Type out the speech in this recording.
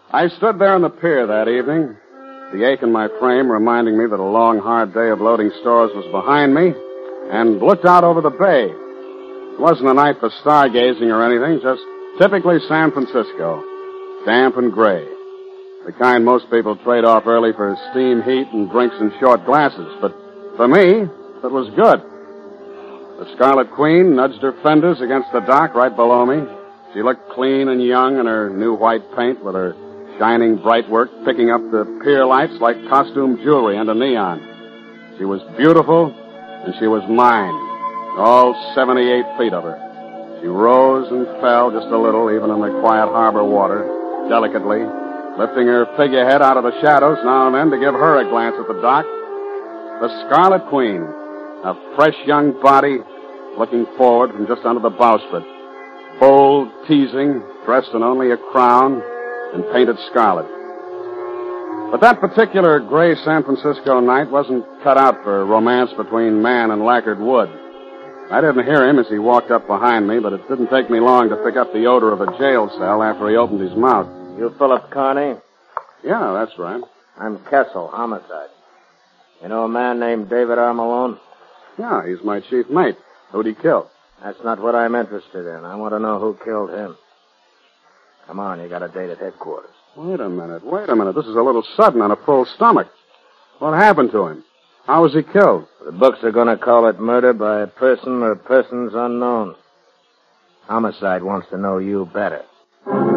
I stood there on the pier that evening, the ache in my frame reminding me that a long, hard day of loading stores was behind me, and looked out over the bay. It wasn't a night for stargazing or anything, just typically San Francisco, damp and gray. The kind most people trade off early for steam heat and drinks in short glasses. But for me, it was good. The Scarlet Queen nudged her fenders against the dock right below me. She looked clean and young in her new white paint with her shining bright work picking up the pier lights like costume jewelry under neon. She was beautiful, and she was mine, all 78 feet of her. She rose and fell just a little, even in the quiet harbor water, delicately, lifting her figurehead out of the shadows now and then to give her a glance at the dock. The Scarlet Queen, a fresh young body looking forward from just under the bowsprit. Bold, teasing, dressed in only a crown and painted scarlet. But that particular gray San Francisco night wasn't cut out for romance between man and lacquered wood. I didn't hear him as he walked up behind me, but it didn't take me long to pick up the odor of a jail cell after he opened his mouth. You Philip Carney? Yeah, that's right. I'm Kessel, homicide. You know a man named David R. Malone? Yeah, he's my chief mate. Who'd he kill? That's not what I'm interested in. I want to know who killed him. Come on, you got a date at headquarters. Wait a minute. This is a little sudden on a full stomach. What happened to him? How was he killed? The books are going to call it murder by a person or persons unknown. Homicide wants to know you better.